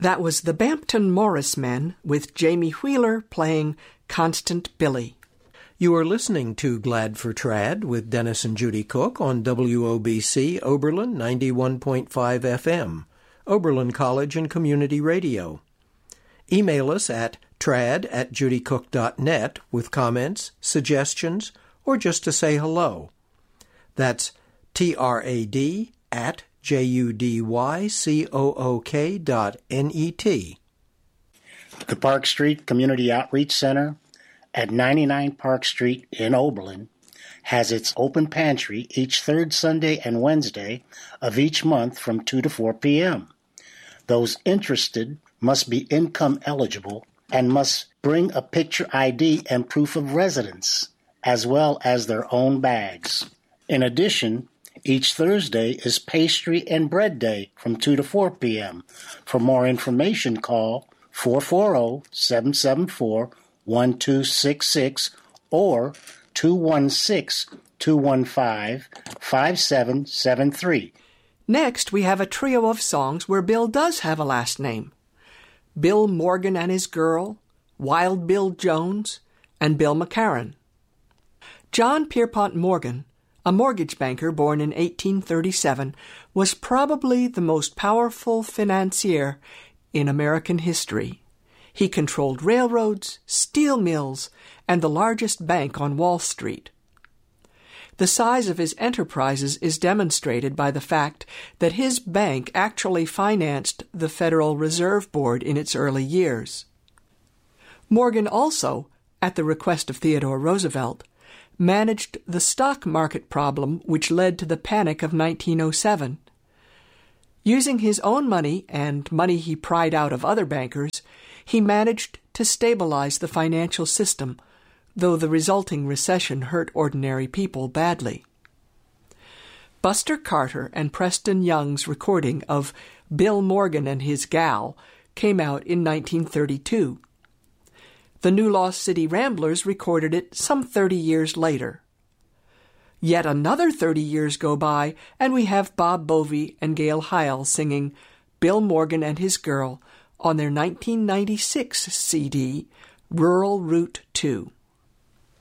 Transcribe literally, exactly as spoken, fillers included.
That was the Bampton Morris Men with Jamie Wheeler playing Constant Billy. You are listening to Glad for Trad with Dennis and Judy Cook on W O B C Oberlin ninety-one point five F M, Oberlin College and Community Radio. Email us at trad at judycook dot net with comments, suggestions, or just to say hello. That's T R A D at J U D Y C O O K dot N E T. The Park Street Community Outreach Center at ninety-nine Park Street in Oberlin has its open pantry each third Sunday and Wednesday of each month from two to four p.m. Those interested must be income eligible and must bring a picture I D and proof of residence, as well as their own bags. In addition, each Thursday is Pastry and Bread Day from two to four p.m. For more information, call four four zero, seven seven four, one two six six or two one six, two one five, five seven seven three. Next, we have a trio of songs where Bill does have a last name. Bill Morgan and His Girl, Wild Bill Jones, and Bill McCarran. John Pierpont Morgan, a mortgage banker born in eighteen thirty-seven, was probably the most powerful financier in American history. He controlled railroads, steel mills, and the largest bank on Wall Street. The size of his enterprises is demonstrated by the fact that his bank actually financed the Federal Reserve Board in its early years. Morgan also, at the request of Theodore Roosevelt, managed the stock market problem which led to the Panic of nineteen oh seven. Using his own money and money he pried out of other bankers, he managed to stabilize the financial system, though the resulting recession hurt ordinary people badly. Buster Carter and Preston Young's recording of Bill Morgan and His Gal came out in nineteen thirty-two. The New Lost City Ramblers recorded it some thirty years later. Yet another thirty years go by, and we have Bob Bovey and Gail Heil singing Bill Morgan and His Girl on their nineteen ninety-six C D, Rural Route two.